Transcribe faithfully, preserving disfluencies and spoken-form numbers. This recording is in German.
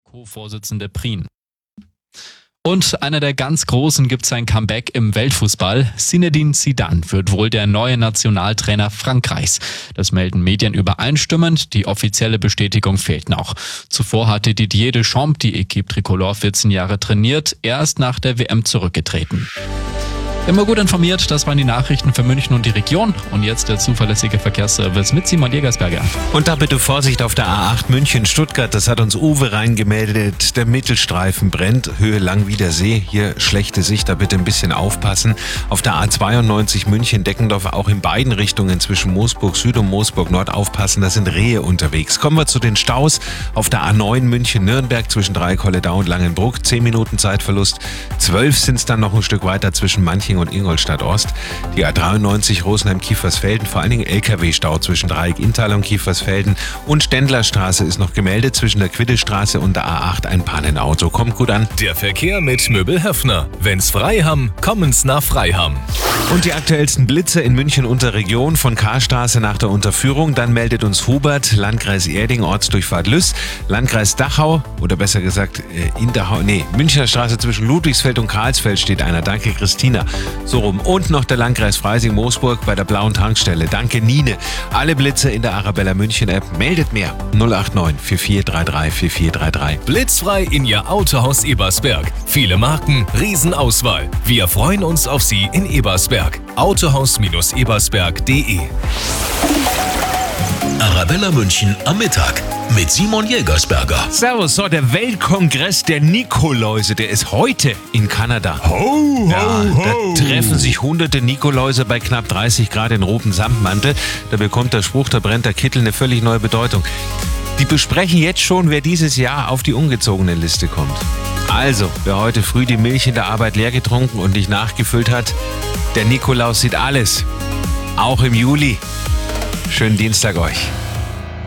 Co-Vorsitzende Prien. Und einer der ganz Großen gibt sein Comeback im Weltfußball. Zinedine Zidane wird wohl der neue Nationaltrainer Frankreichs. Das melden Medien übereinstimmend. Die offizielle Bestätigung fehlt noch. Zuvor hatte Didier Deschamps die Equipe Tricolore vierzehn Jahre trainiert. Er ist nach der W M zurückgetreten. Immer gut informiert, das waren die Nachrichten für München und die Region. Und jetzt der zuverlässige Verkehrsservice mit Simon Jägersberger. Und da bitte Vorsicht auf der A acht München-Stuttgart, das hat uns Uwe reingemeldet. Der Mittelstreifen brennt, Höhe Langwiedersee, hier schlechte Sicht, da bitte ein bisschen aufpassen. Auf der A zweiundneunzig München-Deckendorf auch in beiden Richtungen zwischen Moosburg Süd und Moosburg Nord aufpassen, da sind Rehe unterwegs. Kommen wir zu den Staus. Auf der A neun München-Nürnberg zwischen Dreieck-Holledau und Langenbruck, zehn Minuten Zeitverlust. zwölf sind es dann noch ein Stück weiter zwischen Manching und Ingolstadt-Ost. Die A dreiundneunzig Rosenheim-Kiefersfelden, vor allen Dingen L K W-Stau zwischen Dreieck-Inntal und Kiefersfelden. Und Ständlerstraße ist noch gemeldet, zwischen der Quiddestraße und der A acht ein Pannenauto. Kommt gut an. Der Verkehr mit Möbel Höffner. Wenn's frei haben, kommen's nach Freiham. Und die aktuellsten Blitze in München und der Region von Karstraße nach der Unterführung. Dann meldet uns Hubert, Landkreis Erding, Ortsdurchfahrt Lüss, Landkreis Dachau, oder besser gesagt in Dachau, nee, Münchner Straße zwischen Ludwigsfeld und Karlsfeld steht einer. Danke, Christina. So rum. Und noch der Landkreis Freising-Moosburg bei der blauen Tankstelle. Danke, Nine. Alle Blitze in der Arabella München-App. Meldet mehr. null acht neun vier vier drei drei vier vier drei drei. Blitzfrei in Ihr Autohaus Ebersberg. Viele Marken, Riesenauswahl. Wir freuen uns auf Sie in Ebersberg. autohaus Ebersberg punkt de. Arabella München am Mittag mit Simon Jägersberger. Servus, so der Weltkongress der Nikoläuse, der ist heute in Kanada. Ho, ho, ja, ho. Da treffen sich hunderte Nikoläuse bei knapp dreißig Grad in rotem Samtmantel. Da bekommt der Spruch, da brennt der Kittel, eine völlig neue Bedeutung. Die besprechen jetzt schon, wer dieses Jahr auf die ungezogene Liste kommt. Also, wer heute früh die Milch in der Arbeit leer getrunken und nicht nachgefüllt hat, der Nikolaus sieht alles. Auch im Juli. Schönen Dienstag euch.